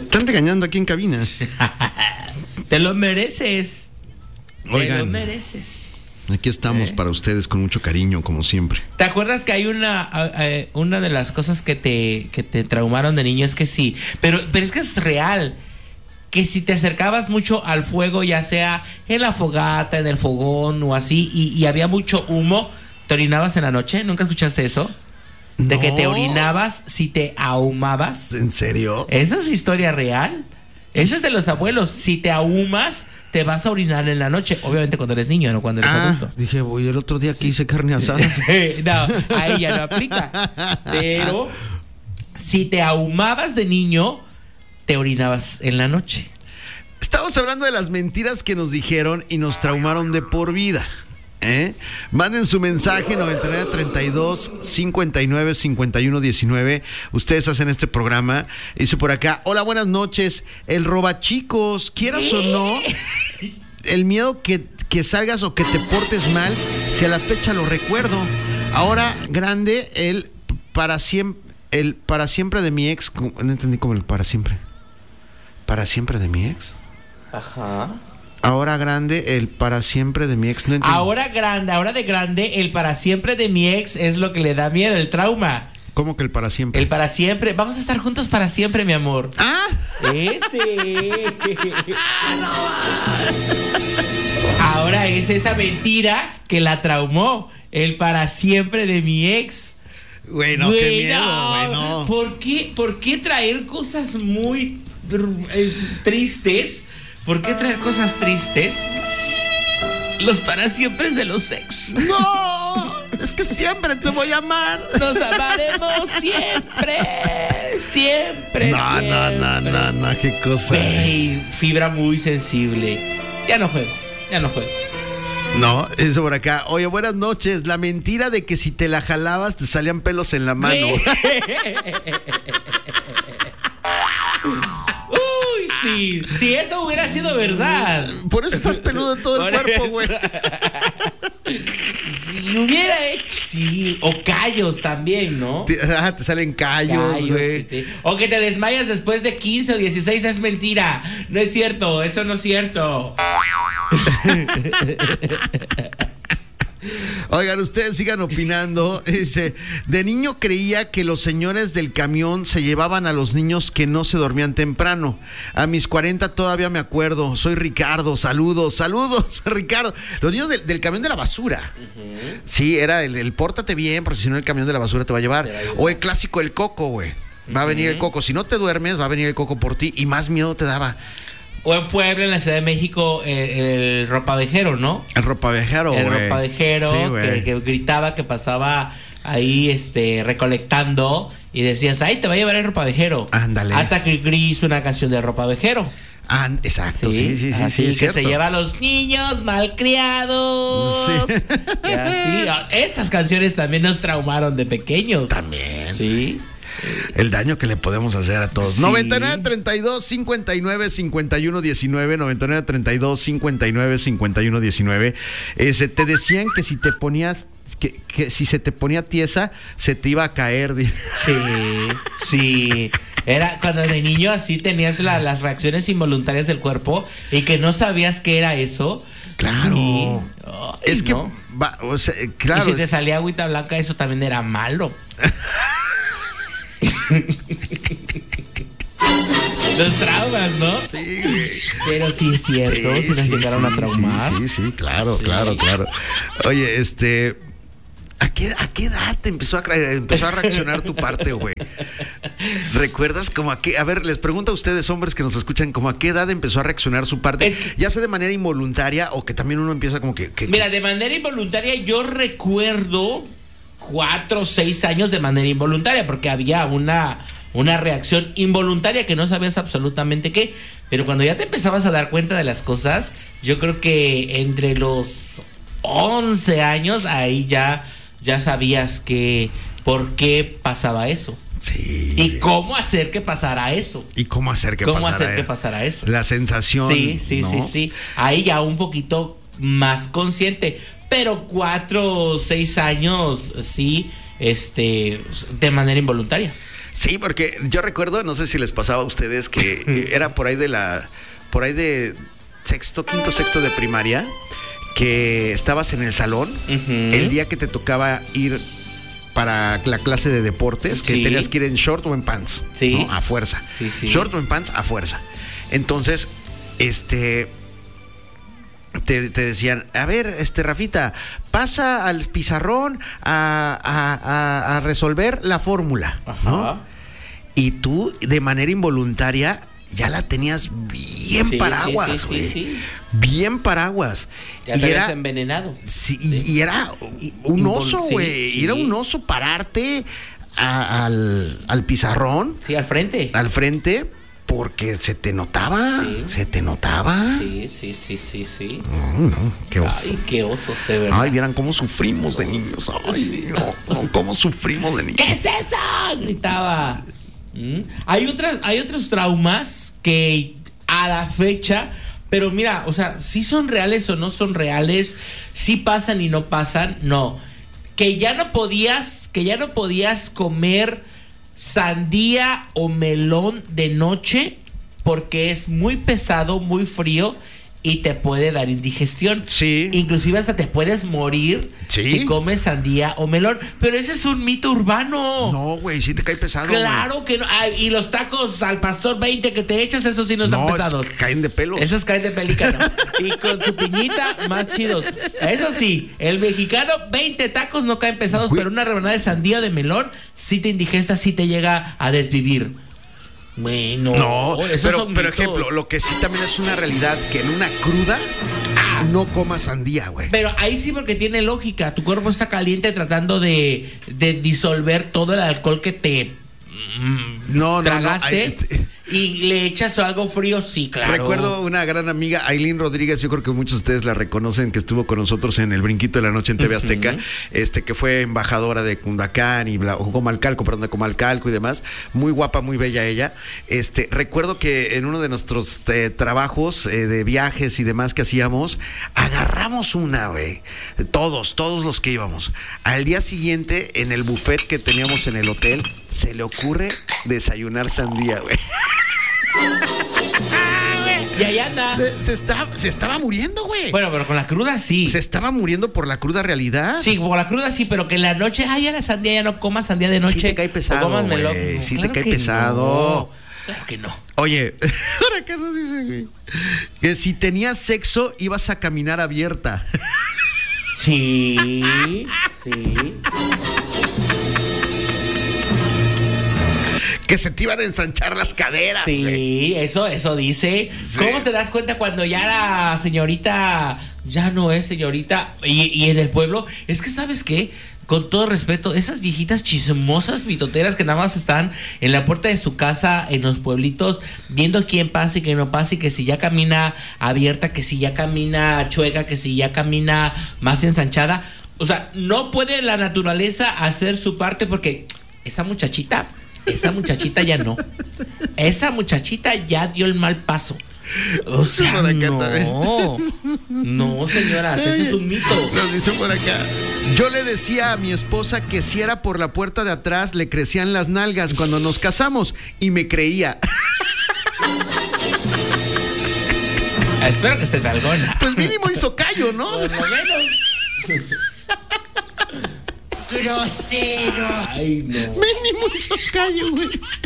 Están regañando aquí en cabina. Te lo mereces. Oigan, te lo mereces. Aquí estamos para ustedes con mucho cariño, como siempre. ¿Te acuerdas que hay una de las cosas que te traumaron de niño? Es que sí, pero es que es real. Que si te acercabas mucho al fuego, ya sea en la fogata, en el fogón o así, y había mucho humo, ¿te orinabas en la noche? ¿Nunca escuchaste eso? De que te orinabas si te ahumabas. ¿En serio? ¿Esa es historia real? Eso es de los abuelos. Si te ahumas, te vas a orinar en la noche. Obviamente cuando eres niño, no cuando eres adulto. Dije, voy el otro día que hice carne asada. No, ahí ya no aplica. Pero si te ahumabas de niño, te orinabas en la noche. Estamos hablando de las mentiras que nos dijeron y nos traumaron de por vida. Manden su mensaje 9932 59 51 19. Ustedes hacen este programa. Dice por acá: hola, buenas noches. El robachicos, quieras o no, el miedo que salgas o que te portes mal, si a la fecha lo recuerdo. Ahora grande, el para siempre de mi ex. No entendí como el para siempre. ¿Para siempre de mi ex? Ajá. Ahora grande, el para siempre de mi ex. No entiendo. Ahora de grande, el para siempre de mi ex es lo que le da miedo, el trauma. ¿Cómo que el para siempre? El para siempre. Vamos a estar juntos para siempre, mi amor. ¡Ah! Ese. Ahora es esa mentira que la traumó. El para siempre de mi ex. Bueno, qué miedo, bueno. ¿Por qué traer cosas muy tristes? ¿Por qué traer cosas tristes? Los para siempre de los ex. ¡No! Es que siempre te voy a amar. Nos amaremos siempre. Siempre. No, qué cosa. Wey, fibra muy sensible. Ya no juego. No, eso por acá. Oye, buenas noches. La mentira de que si te la jalabas te salían pelos en la mano. Uy, sí. Si eso hubiera sido verdad. Por eso estás peludo en todo el cuerpo, güey. Si hubiera hecho. Sí. O callos también, ¿no? Te salen callos, güey. Sí. O que te desmayas después de 15 o 16 es mentira. No es cierto, eso no es cierto. Oigan, ustedes sigan opinando. Dice: de niño creía que los señores del camión se llevaban a los niños que no se dormían temprano. A mis 40 todavía me acuerdo. Soy Ricardo, saludos, Ricardo. Los niños del camión de la basura. Uh-huh. Sí, era el pórtate bien, porque si no el camión de la basura te va a llevar. O el clásico, el coco, güey. Va a venir el coco. Si no te duermes, va a venir el coco por ti. Y más miedo te daba. O en Puebla, en la Ciudad de México, el ropavejero, ¿no? El ropavejero, güey. El ropavejero, sí, que gritaba, que pasaba ahí recolectando y decías, ay, te va a llevar el ropavejero. Ándale. Hasta que Gris hizo una canción de ropavejero. Exacto, sí, así que cierto. se lleva a los niños malcriados. Sí. Y así, estas canciones también nos traumaron de pequeños. También. Sí. El daño que le podemos hacer a todos. Sí. 9932 59 51 19. 9932 59 51 19. Te decían que si te ponías que si se te ponía tiesa se te iba a caer. Sí. Era cuando de niño así tenías las reacciones involuntarias del cuerpo y que no sabías qué era eso. Claro. Sí. Es que claro. Y si te salía agüita blanca, eso también era malo. Los traumas, ¿no? Sí, güey. Pero sí es cierto, si nos llegaron a traumar. Sí, claro. Oye, ¿a qué edad te empezó a reaccionar tu parte, güey? ¿Recuerdas como a qué? A ver, les pregunto a ustedes, hombres que nos escuchan, como a qué edad empezó a reaccionar su parte, ya sea de manera involuntaria o que también uno empieza como que... Mira, de manera involuntaria yo recuerdo 4 o 6 años de manera involuntaria, porque había una reacción involuntaria que no sabías absolutamente qué, pero cuando ya te empezabas a dar cuenta de las cosas, yo creo que entre los 11 años ahí ya sabías por qué pasaba eso. Sí. Y cómo hacer que pasara eso. Pasara eso. La sensación. Sí. Ahí ya un poquito más consciente. Pero 4 o 6 años, sí, de manera involuntaria. Sí, porque yo recuerdo, no sé si les pasaba a ustedes, que era por ahí de sexto, quinto, sexto de primaria, que estabas en el salón el día que te tocaba ir para la clase de deportes, que tenías que ir en short o en pants, ¿no? A fuerza. Sí. Short o en pants a fuerza. Entonces, te decían, a ver, Rafita, pasa al pizarrón a resolver la fórmula, ¿no? Y tú, de manera involuntaria, ya la tenías bien paraguas, güey. Sí. Bien paraguas. Ya te habías envenenado. Sí, y era un oso, güey. Sí. Era un oso pararte al pizarrón. Sí, al frente. Al frente. Porque se te notaba, se te notaba. Sí. No, qué oso. Ay, qué oso, de verdad. Ay, vieran cómo sufrimos de niños. Ay, no, cómo sufrimos de niños. ¿Qué es eso? Gritaba. Hay otros traumas que a la fecha, pero mira, o sea, si son reales o no son reales, si pasan y no pasan, no. Que ya no podías comer sandía o melón de noche porque es muy pesado, muy frío y te puede dar indigestión. Sí. Inclusive hasta te puedes morir si comes sandía o melón. Pero ese es un mito urbano. No, güey, sí te cae pesado. Claro que no. Y los tacos al pastor 20 que te echas, esos sí no están pesados. Caen de pelos. Esos caen de pelícano. Y con su piñita, más chidos. Eso sí, el mexicano, 20 tacos no caen pesados, pero una rebanada de sandía o de melón sí te indigesta, sí te llega a desvivir. Bueno, no, pero ejemplo, lo que sí también es una realidad, que en una cruda no comas sandía, güey. Pero ahí sí, porque tiene lógica. Tu cuerpo está caliente tratando de disolver todo el alcohol que te tragaste. Y le echas algo frío, sí, claro. Recuerdo una gran amiga, Ailín Rodríguez, yo creo que muchos de ustedes la reconocen, que estuvo con nosotros en el Brinquito de la Noche en TV Azteca, que fue embajadora de Cundacán y de Comalcalco y demás. Muy guapa, muy bella ella. Recuerdo que en uno de nuestros trabajos de viajes y demás que hacíamos, agarramos una, güey. Todos los que íbamos. Al día siguiente, en el buffet que teníamos en el hotel, se le ocurre desayunar sandía, güey. Y ahí anda. Se estaba muriendo, güey. Bueno, pero con la cruda sí. ¿Se estaba muriendo por la cruda realidad? Sí, por la cruda sí, pero que en la noche, ya la sandía, ya no comas sandía de noche. Sí te cae pesado, güey. Sí te cae pesado. No. Claro que no. Oye, ahora qué nos dice, güey. Que si tenías sexo, ibas a caminar abierta. Sí. Que se te iban a ensanchar las caderas. Sí, güey. eso dice. Sí. ¿Cómo te das cuenta cuando ya la señorita ya no es señorita? Y en el pueblo, es que ¿sabes qué? Con todo respeto, esas viejitas chismosas, mitoteras que nada más están en la puerta de su casa, en los pueblitos, viendo quién pasa y quién no pasa, y que si ya camina abierta, que si ya camina chueca, que si ya camina más ensanchada. O sea, no puede la naturaleza hacer su parte, porque esa muchachita ya no. Esa muchachita ya dio el mal paso. O sea, no, señoras, ese es un mito. Nos dice por acá: yo le decía a mi esposa que si era por la puerta de atrás le crecían las nalgas cuando nos casamos, y me creía. Espero que esté nalgona. Pues mínimo hizo callo, ¿no? Por lo menos. ¡Grosero! Ay, no. Mínimo hizo callo, güey.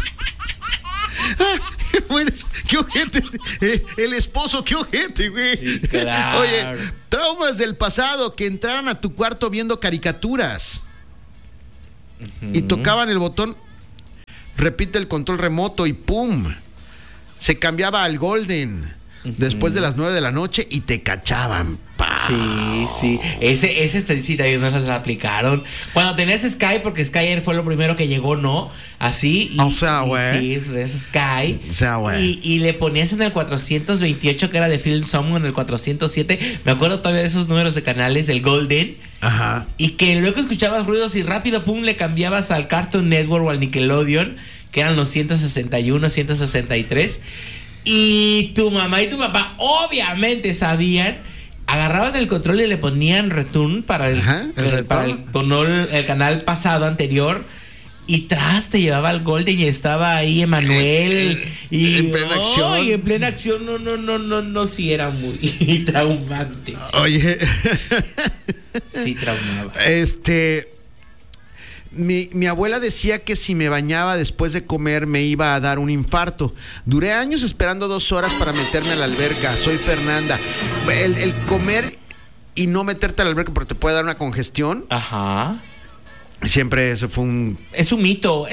Bueno, qué ojete. El esposo, qué ojete, güey. Sí, claro. Oye, traumas del pasado, que entraran a tu cuarto viendo caricaturas y tocaban el botón, repite el control remoto, y ¡pum! Se cambiaba al Golden después de las 9 de la noche y te cachaban. Sí. Ese sí también nos la aplicaron. Cuando tenías Sky, porque Sky fue lo primero que llegó, ¿no? Así. O sea, güey. Sí, pues es Sky. O sea, güey. Y le ponías en el 428, que era de Film Song, en el 407. Me acuerdo todavía de esos números de canales, el Golden. Ajá. Y que luego escuchabas ruidos y rápido, pum, le cambiabas al Cartoon Network o al Nickelodeon, que eran los 161, 163. Y tu mamá y tu papá obviamente sabían. Agarraban el control y le ponían return para el canal pasado, anterior. y tras te llevaba al Golden y estaba ahí Emanuel y en plena acción. Y en plena acción, no, sí era muy traumante. Oye, Sí traumaba. Mi abuela decía que si me bañaba después de comer me iba a dar un infarto. Duré años esperando 2 horas para meterme a la alberca. Soy Fernanda. El comer y no meterte a la alberca porque te puede dar una congestión. Ajá. Siempre eso fue un... Es un mito.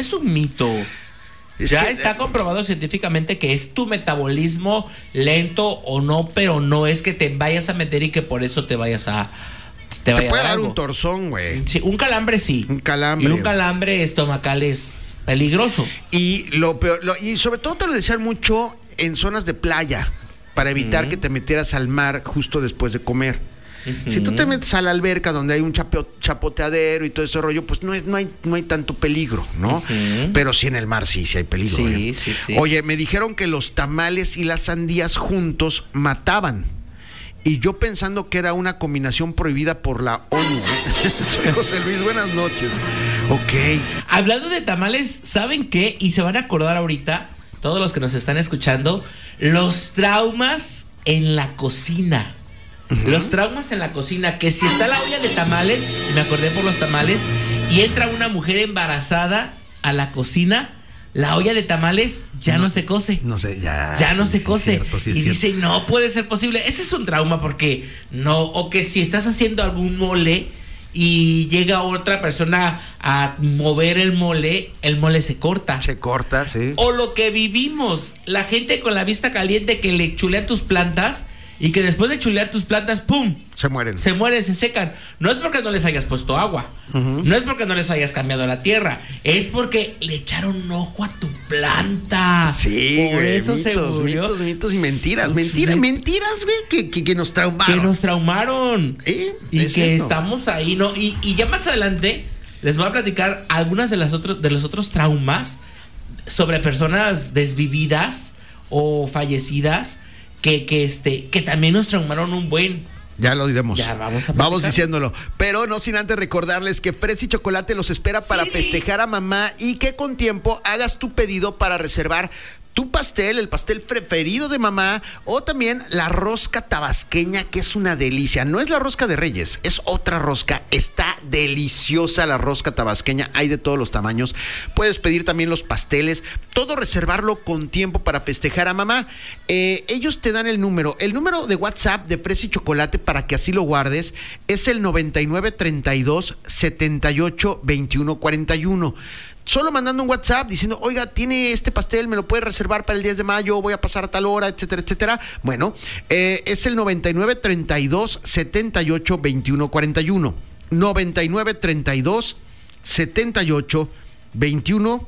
Ya que, está comprobado científicamente que es tu metabolismo lento o no, pero no es que te vayas a meter y que por eso te vayas a... Te puede dar un torzón, güey. Sí, un calambre sí. Un calambre. Y un calambre estomacal es peligroso. Y lo peor, y sobre todo te lo decían mucho en zonas de playa, para evitar que te metieras al mar justo después de comer. Si tú te metes a la alberca donde hay un chapoteadero y todo ese rollo, pues no hay tanto peligro, ¿no? Pero sí en el mar sí hay peligro. Sí. Oye, me dijeron que los tamales y las sandías juntos mataban. Y yo pensando que era una combinación prohibida por la ONU. Soy José Luis, buenas noches. Ok. Hablando de tamales, ¿saben qué? Y se van a acordar ahorita, todos los que nos están escuchando, los traumas en la cocina. Los traumas en la cocina, que si está la olla de tamales, y me acordé por los tamales, y entra una mujer embarazada a la cocina, la olla de tamales ya no se cose. No sé, ya no se cose. Sí, y dice, no puede ser posible. Ese es un trauma porque no, o que si estás haciendo algún mole y llega otra persona a mover el mole se corta. Se corta, sí. O lo que vivimos, la gente con la vista caliente que le chulea tus plantas y que después de chulear tus plantas, ¡pum! Se mueren, se secan. No es porque no les hayas puesto agua, no es porque no les hayas cambiado la tierra, es porque le echaron ojo a tu planta. Sí, por güey, eso mitos y mentiras. Mentiras, güey, que nos traumaron. Que nos traumaron. Y que cierto. estamos ahí, ¿no? Y ya más adelante les voy a platicar algunas de los otros traumas sobre personas desvividas o fallecidas que también nos traumaron un buen. Ya lo diremos. Ya vamos diciéndolo. Pero no sin antes recordarles que Fresa y Chocolate los espera para festejar a mamá y que con tiempo hagas tu pedido para reservar tu pastel, el pastel preferido de mamá, o también la rosca tabasqueña, que es una delicia. No es la rosca de Reyes, es otra rosca. Está deliciosa la rosca tabasqueña, hay de todos los tamaños. Puedes pedir también los pasteles, todo reservarlo con tiempo para festejar a mamá. Ellos te dan el número de WhatsApp de Fresa y Chocolate para que así lo guardes, es el 9932 78 21 41. Solo mandando un WhatsApp diciendo, oiga, tiene este pastel, me lo puede reservar para el 10 de mayo, voy a pasar a tal hora, etcétera, etcétera. Bueno, es el 9932 78 21 41. 9932 78 21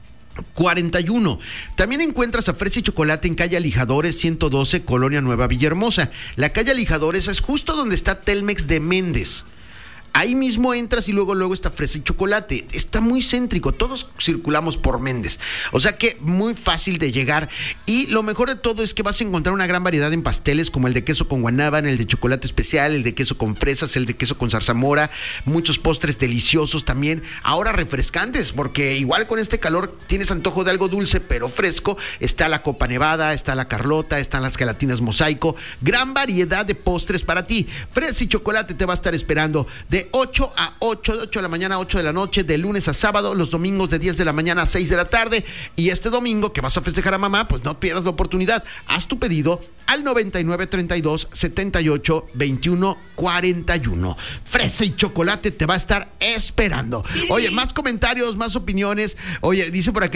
41. También encuentras a Fresa y Chocolate en calle Alijadores 112, Colonia Nueva Villahermosa. La calle Alijadores es justo donde está Telmex de Méndez. Ahí mismo entras y luego está Fresa y Chocolate. Está muy céntrico, todos circulamos por Méndez. O sea que muy fácil de llegar. Y lo mejor de todo es que vas a encontrar una gran variedad en pasteles, como el de queso con guanábana, el de chocolate especial, el de queso con fresas, el de queso con zarzamora. Muchos postres deliciosos también. Ahora refrescantes, porque igual con este calor tienes antojo de algo dulce pero fresco. Está la Copa Nevada, está la Carlota, están las gelatinas Mosaico. Gran variedad de postres para ti. Fresa y Chocolate te va a estar esperando de 8 de la mañana a 8 de la noche, de lunes a sábado, los domingos de 10 de la mañana a 6 de la tarde. Y este domingo que vas a festejar a mamá, pues no pierdas la oportunidad. Haz tu pedido al 9932 78 21 41. Fresa y Chocolate te va a estar esperando. Sí. Oye, más comentarios, más opiniones. Oye, dice por acá,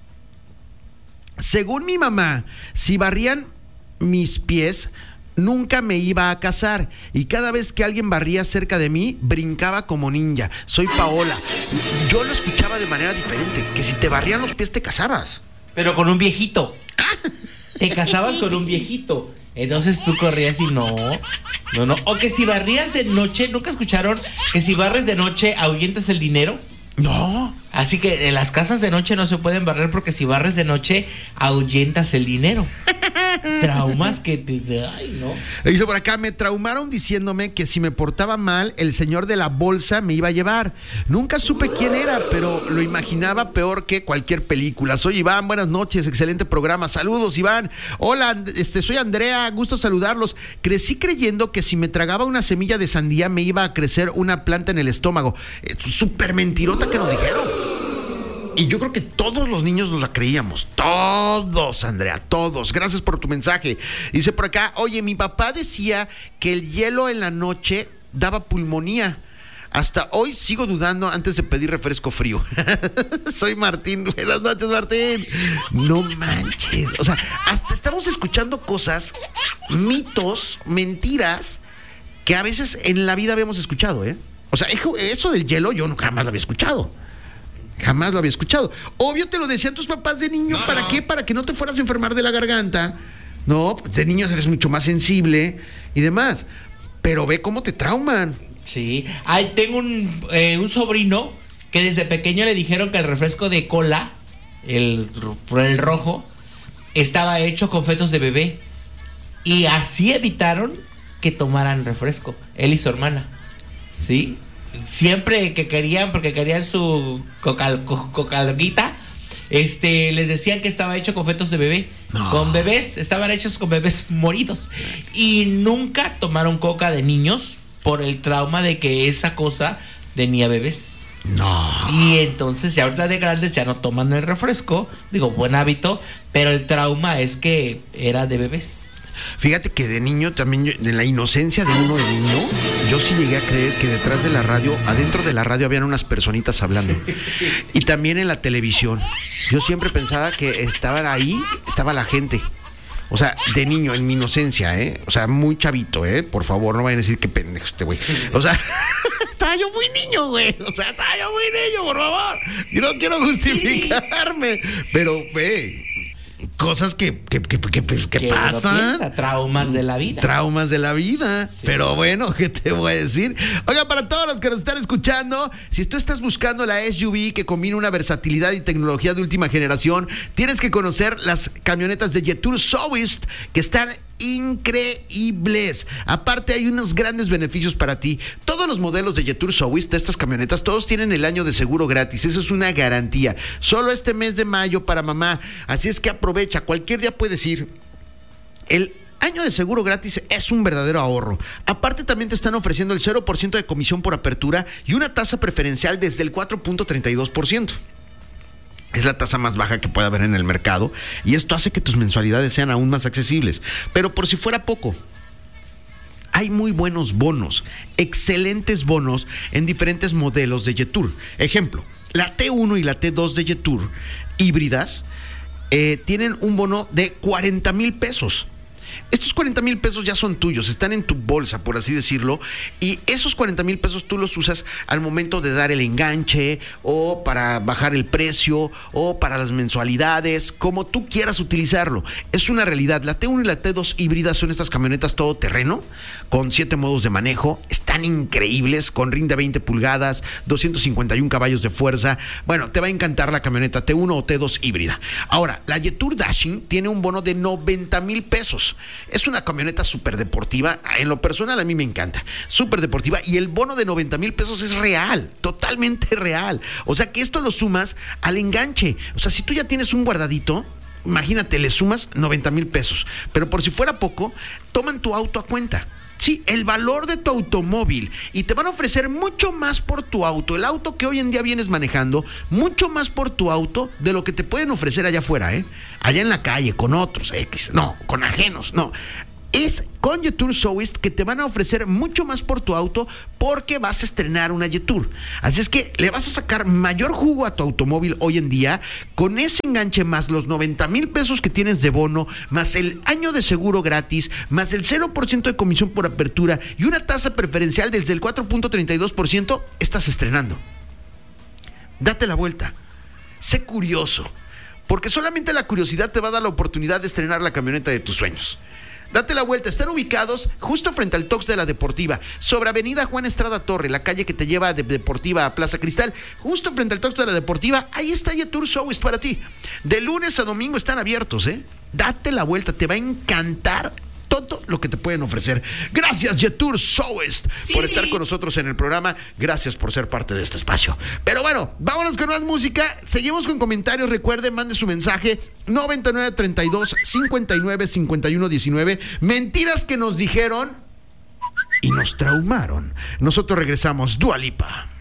según mi mamá, si barrían mis pies, nunca me iba a casar, y cada vez que alguien barría cerca de mí, brincaba como ninja. Soy Paola. Yo lo escuchaba de manera diferente, que si te barrían los pies te casabas. Pero con un viejito. Te casabas con un viejito. Entonces tú corrías y no. O que si barrías de noche, ¿nunca escucharon que si barres de noche ahuyentas el dinero? No. Así que en las casas de noche no se pueden barrer porque si barres de noche ahuyentas el dinero. Traumas que ay, no. Dice por acá, me traumaron diciéndome que si me portaba mal, el señor de la bolsa me iba a llevar. Nunca supe quién era, pero lo imaginaba peor que cualquier película. Soy Iván, buenas noches, excelente programa. Saludos, Iván. Hola, soy Andrea, gusto saludarlos. Crecí creyendo que si me tragaba una semilla de sandía me iba a crecer una planta en el estómago. Súper mentirota que nos dijeron. Y yo creo que todos los niños nos la creíamos. Todos, Andrea, todos. Gracias por tu mensaje. Dice por acá, oye, mi papá decía que el hielo en la noche daba pulmonía. Hasta hoy sigo dudando antes de pedir refresco frío. Soy Martín. Buenas noches, Martín. No manches. O sea, hasta estamos escuchando cosas, mitos, mentiras, que a veces en la vida habíamos escuchado, ¿eh? O sea, eso del hielo yo nunca jamás lo había escuchado. Jamás lo había escuchado. Obvio te lo decían tus papás de niño. No, ¿para qué? Para que no te fueras a enfermar de la garganta. No, de niños eres mucho más sensible y demás. Pero ve cómo te trauman. Sí. Tengo un sobrino que desde pequeño le dijeron que el refresco de cola, el rojo, estaba hecho con fetos de bebé. Y así evitaron que tomaran refresco. Él y su hermana. ¿Sí? Siempre que querían, porque querían su coca-loguita, les decían que estaba hecho con fetos de bebé. No. Con bebés, estaban hechos con bebés moridos. Y nunca tomaron coca de niños por el trauma de que esa cosa tenía bebés. No. Y entonces ya ahorita de grandes ya no toman el refresco. Digo, buen hábito, pero el trauma es que era de bebés. Fíjate que de niño también, de la inocencia de uno de niño, yo sí llegué a creer que detrás de la radio, adentro de la radio habían unas personitas hablando. Y también en la televisión. Yo siempre pensaba que estaban ahí, estaba la gente. O sea, de niño, en mi inocencia, ¿eh? O sea, muy chavito, ¿eh? Por favor, no vayan a decir que pendejo este güey. O sea, estaba yo muy niño, güey. O sea, estaba yo muy niño, por favor. Yo no quiero justificarme. Pero, güey, cosas que pasan. Traumas de la vida. Traumas de la vida. Sí. Pero bueno, ¿qué te voy a decir? Oiga, para todos los que nos están escuchando, si tú estás buscando la SUV que combina una versatilidad y tecnología de última generación, tienes que conocer las camionetas de Jetour Soest, que están increíbles. Aparte, hay unos grandes beneficios para ti. Todos los modelos de Jetour Soest, de estas camionetas, todos tienen el año de seguro gratis. Eso es una garantía. Solo este mes de mayo para mamá. Así es que aprovecha. Cualquier día puedes ir. El año de seguro gratis es un verdadero ahorro. Aparte, también te están ofreciendo el 0% de comisión por apertura y una tasa preferencial desde el 4.32%. Es la tasa más baja que puede haber en el mercado y esto hace que tus mensualidades sean aún más accesibles. Pero por si fuera poco, hay muy buenos bonos, excelentes bonos en diferentes modelos de Jetour. Ejemplo, la T1 y la T2 de Jetour híbridas tienen un bono de 40,000 pesos. Estos 40,000 pesos ya son tuyos, están en tu bolsa, por así decirlo, y esos 40,000 pesos tú los usas al momento de dar el enganche, o para bajar el precio, o para las mensualidades, como tú quieras utilizarlo. Es una realidad. La T1 y la T2 híbridas son estas camionetas todoterreno, con 7 modos de manejo, están increíbles, con rin de 20 pulgadas, 251 caballos de fuerza. Bueno, te va a encantar la camioneta T1 o T2 híbrida. Ahora, la Jetour Dashing tiene un bono de 90,000 pesos. Es una camioneta súper deportiva. En lo personal a mí me encanta. Súper deportiva. Y el bono de 90,000 pesos es real. Totalmente real. O sea que esto lo sumas al enganche. O sea, si tú ya tienes un guardadito, imagínate, le sumas 90,000 pesos. Pero por si fuera poco, toman tu auto a cuenta. Sí, el valor de tu automóvil, y te van a ofrecer mucho más por tu auto, el auto que hoy en día vienes manejando, mucho más por tu auto de lo que te pueden ofrecer allá afuera, allá en la calle, con otros, no, con ajenos, no. Es con Jetour Soest que te van a ofrecer mucho más por tu auto porque vas a estrenar una Jetour. Así es que le vas a sacar mayor jugo a tu automóvil hoy en día con ese enganche, más los 90,000 pesos que tienes de bono, más el año de seguro gratis, más el 0% de comisión por apertura y una tasa preferencial desde el 4.32%. Estás estrenando. Date la vuelta. Sé curioso, porque solamente la curiosidad te va a dar la oportunidad de estrenar la camioneta de tus sueños. Date la vuelta. Están ubicados justo frente al Tox de la Deportiva, sobre Avenida Juan Estrada Torre, la calle que te lleva de Deportiva a Plaza Cristal, justo frente al Tox de la Deportiva. Ahí está Yetur Showist para ti. De lunes a domingo están abiertos, ¿eh? Date la vuelta, te va a encantar todo lo que te pueden ofrecer. Gracias, Yetur Showist, por estar con nosotros en el programa. Gracias por ser parte de este espacio. Pero bueno, vámonos con más música. Seguimos con comentarios. Recuerden, mande su mensaje 9932-595119. Mentiras que nos dijeron y nos traumaron. Nosotros regresamos. Dua Lipa.